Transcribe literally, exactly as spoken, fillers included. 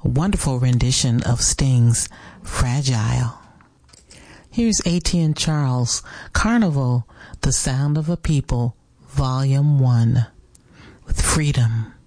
a wonderful rendition of Sting's Fragile. Here's A T and Charles, Carnival, The Sound of a People, Volume one, with Freedom.